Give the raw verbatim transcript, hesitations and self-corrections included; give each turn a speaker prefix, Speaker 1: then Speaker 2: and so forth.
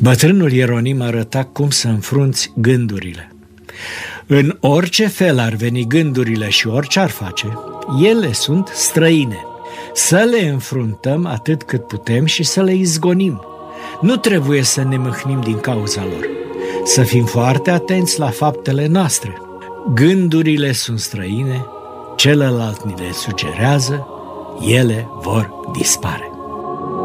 Speaker 1: Bătrânul Ieronim arăta cum să înfrunți gândurile. În orice fel ar veni gândurile și orice ar face, ele sunt străine. Să le înfruntăm atât cât putem și să le izgonim. Nu trebuie să ne mâhnim din cauza lor. Să fim foarte atenți la faptele noastre. Gândurile sunt străine, celălalt ni le sugerează, ele vor dispare.